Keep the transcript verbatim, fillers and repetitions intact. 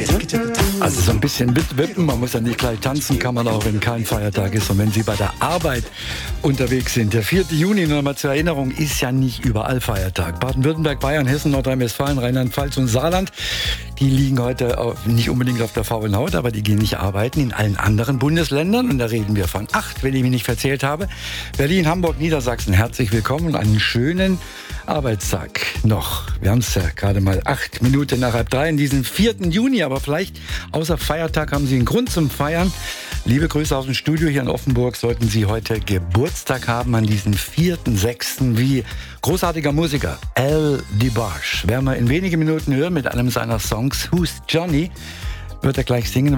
Also so ein bisschen wippen, man muss ja nicht gleich tanzen, kann man auch, wenn kein Feiertag ist und wenn Sie bei der Arbeit unterwegs sind. Der vierte Juni, nur mal zur Erinnerung, ist ja nicht überall Feiertag. Baden-Württemberg, Bayern, Hessen, Nordrhein-Westfalen, Rheinland-Pfalz und Saarland, die liegen heute auf, nicht unbedingt auf der faulen Haut, aber die gehen nicht arbeiten. In allen anderen Bundesländern, und da reden wir von acht, wenn ich mich nicht verzählt habe, Berlin, Hamburg, Niedersachsen, herzlich willkommen und einen schönen Arbeitstag noch. Wir haben es ja gerade mal acht Minuten nach halb drei in diesem vierten Juni, aber vielleicht außer Feiertag haben Sie einen Grund zum Feiern. Liebe Grüße aus dem Studio hier in Offenburg. Sollten Sie heute Geburtstag haben an diesem vierten sechsten wie großartiger Musiker Al DeBarge. Werden wir in wenigen Minuten hören mit einem seiner Songs. Who's Johnny? Wird er gleich singen.